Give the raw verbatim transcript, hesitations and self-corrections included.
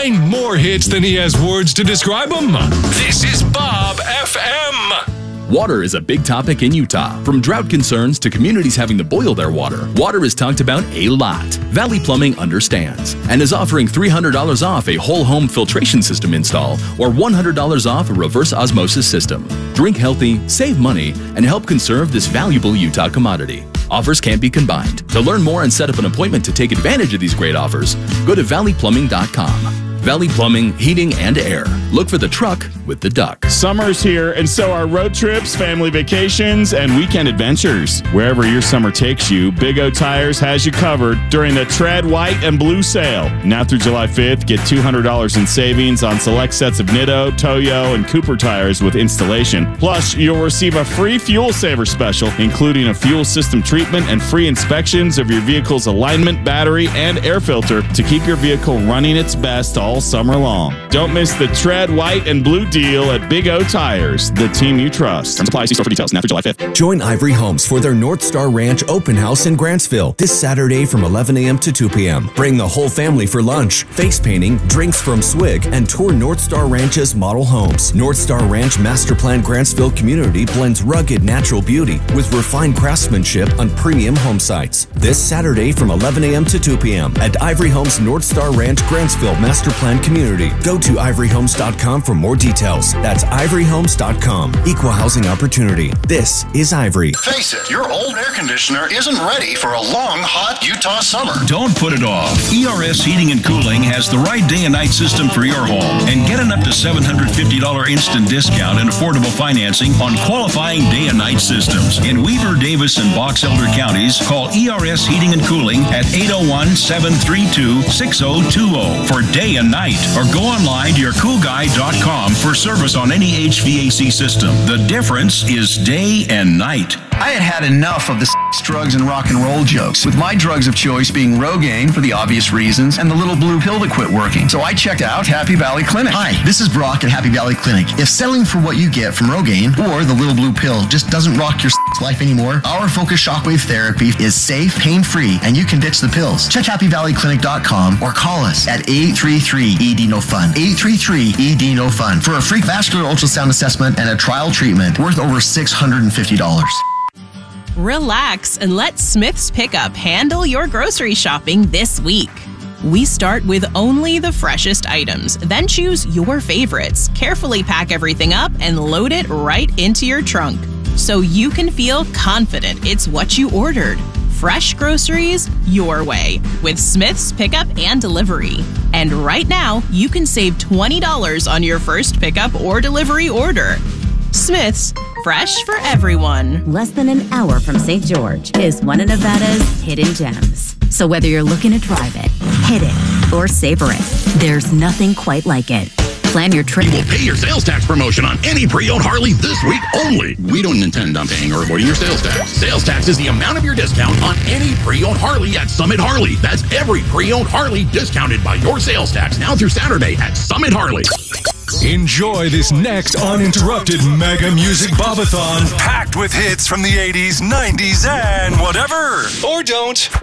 Find more hits than he has words to describe them. This is Bob F M. Water is a big topic in Utah. From drought concerns to communities having to boil their water, water is talked about a lot. Valley Plumbing understands and is offering three hundred dollars off a whole home filtration system install or one hundred dollars off a reverse osmosis system. Drink healthy, save money, and help conserve this valuable Utah commodity. Offers can't be combined. To learn more and set up an appointment to take advantage of these great offers, go to valley plumbing dot com. Valley Plumbing, Heating, and Air. Look for the truck with the duck. Summer's here, and so are road trips, family vacations, and weekend adventures. Wherever your summer takes you, Big O Tires has you covered during the Tread White and Blue sale. Now through July fifth, get two hundred dollars in savings on select sets of Nitto, Toyo, and Cooper tires with installation. Plus, you'll receive a free fuel saver special, including a fuel system treatment and free inspections of your vehicle's alignment, battery, and air filter to keep your vehicle running its best all summer long. Don't miss the Tread White and Blue deal at Big O Tires, the team you trust. Terms apply. See store for details. Now through July fifth. Join Ivory Homes for their North Star Ranch open house in Grantsville this Saturday from eleven a.m. to two p.m. Bring the whole family for lunch, face painting, drinks from Swig, and tour North Star Ranch's model homes. North Star Ranch Master Plan Grantsville community blends rugged natural beauty with refined craftsmanship on premium home sites. This Saturday from eleven a.m. to two p.m. at Ivory Homes North Star Ranch Grantsville Master Plan community. Go to ivory homes dot com for more details. That's ivory homes dot com. Equal housing opportunity. This is Ivory. Face it, your old air conditioner isn't ready for a long, hot Utah summer. Don't put it off. E R S Heating and Cooling has the right day and night system for your home. And get an up to seven hundred fifty dollars instant discount and affordable financing on qualifying day and night systems. In Weaver, Davis, and Box Elder counties, call E R S Heating and Cooling at eight oh one, seven three two, six oh two oh for day and night, or go online to your cool guy dot com for service on any H V A C system. The difference is day and night. I had had enough of the sex, drugs, and rock and roll jokes, with my drugs of choice being Rogaine for the obvious reasons and the little blue pill that quit working. So I checked out Happy Valley Clinic. Hi, this is Brock at Happy Valley Clinic. If settling for what you get from Rogaine or the little blue pill just doesn't rock your sex life anymore, our Focus Shockwave Therapy is safe, pain-free, and you can ditch the pills. Check happy valley clinic dot com or call us at eight three three E D N O Fun. eight three three E D N O Fun for a free vascular ultrasound assessment and a trial treatment worth over six hundred fifty dollars. Relax and let Smith's Pickup handle your grocery shopping this week. We start with only the freshest items, then choose your favorites, carefully pack everything up, and load it right into your trunk so you can feel confident it's what you ordered. Fresh groceries your way with Smith's Pickup and Delivery. And right now, you can save twenty dollars on your first pickup or delivery order. Smith's, fresh for everyone. Less than an hour from Saint George is one of Nevada's hidden gems. So whether you're looking to drive it, hit it, or savor it, there's nothing quite like it. Plan your trip. You will pay your sales tax promotion on any pre-owned Harley this week only. We don't intend on paying or avoiding your sales tax. Sales tax is the amount of your discount on any pre-owned Harley at Summit Harley. That's every pre-owned Harley discounted by your sales tax now through Saturday at Summit Harley. Enjoy this next uninterrupted Mega Music Bobathon, packed with hits from the eighties, nineties, and whatever. Or don't.